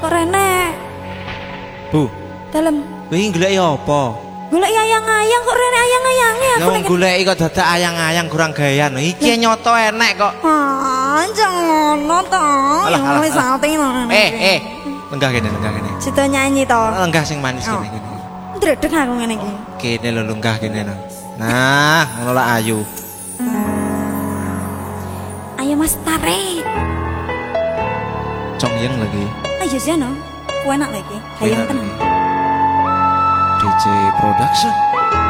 Kok rene? Bu, Dalem. wingi goleki apa? Goleki ayang-ayang kok rene ayang-ayange aku Lah goleki kok dadak ayang-ayang kurang gayan. Iki nyoto enek kok. Jangan ngono to. Alah, alah, Wis alah. ati ngono. Lenggah kene. Sida nyanyi to. Lenggah sing manis kene. Ndredeg aku ngene iki. Kene lho lenggah kene. Nah, ngono lah ayu. Ayo Mas tarik. Congyeng lagi. Ayo Jano. Ku enak lagi. Hayang tenan. DJ Production.